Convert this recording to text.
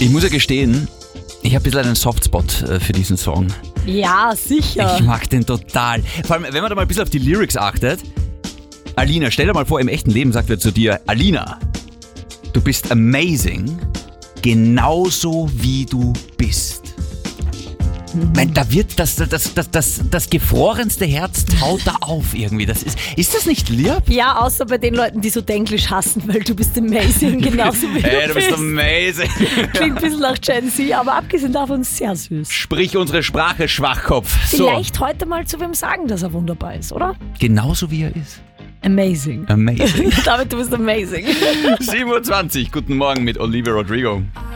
Ich muss ja gestehen, ich habe ein bisschen einen Softspot für diesen Song. Ja, sicher. Ich mag den total. Vor allem, wenn man da mal ein bisschen auf die Lyrics achtet. Alina, stell dir mal vor, im echten Leben sagt wer zu dir, Alina, du bist amazing, genauso wie du bist. Mein, da wird das gefrorenste Herz taut da auf irgendwie. Ist das nicht lieb? Ja, außer bei den Leuten, die so Denglisch hassen, weil du bist amazing, genauso wie Hey, du du bist bist. amazing. Klingt ein bisschen nach Gen Z, aber abgesehen davon sehr süß. Sprich unsere Sprache, Schwachkopf. So, Vielleicht heute mal zu wem sagen, dass er wunderbar ist, oder? genauso wie er ist. Amazing. Amazing. David, du bist amazing. 27, guten Morgen mit Olivia Rodrigo.